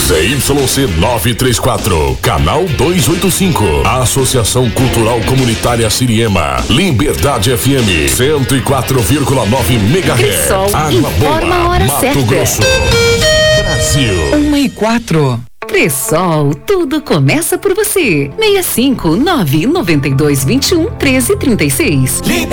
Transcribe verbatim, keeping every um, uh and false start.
Z Y C novecentos e trinta e quatro, canal duzentos e oitenta e cinco, Associação Cultural Comunitária Siriema, Liberdade F M cento e quatro vírgula nove megahertz. Cressol, Água informa a hora Mato certa. Grosso, Brasil. Uma e quatro. Cressol, tudo começa por você. seis cinco nove nove dois dois um treze trinta e seis.